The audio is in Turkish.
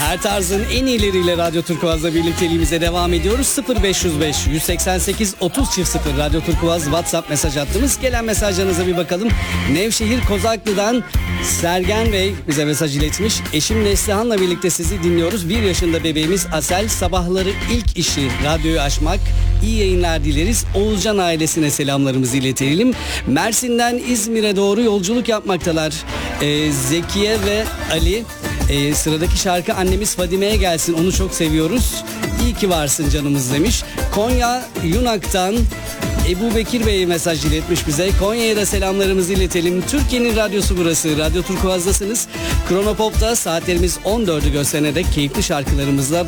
Her tarzın en iyileriyle Radyo Turkuaz'la birlikteliğimize devam ediyoruz. 0505 188 30/0 Radyo Turkuaz WhatsApp mesaj hattımız. Gelen mesajlarınıza bir bakalım. Nevşehir Kozaklı'dan Sergen Bey bize mesaj iletmiş. Eşim Neslihan'la birlikte sizi dinliyoruz. 1 yaşında bebeğimiz Asel. Sabahları ilk işi radyoyu açmak. İyi yayınlar dileriz. Oğulcan ailesine selamlarımızı iletelim. Mersin'den İzmir'e doğru yolculuk yapmaktalar. Zekiye ve Ali. Sıradaki şarkı annemiz Fadime'ye gelsin. Onu çok seviyoruz. İyi ki varsın canımız demiş. Konya Yunak'tan Ebu Bekir Bey mesaj iletmiş bize. Konya'ya da selamlarımızı iletelim. Türkiye'nin radyosu burası. Radyo Turkuaz'dasınız. Kronopop'ta saatlerimiz 14'ü gösterene dek keyifli şarkılarımızla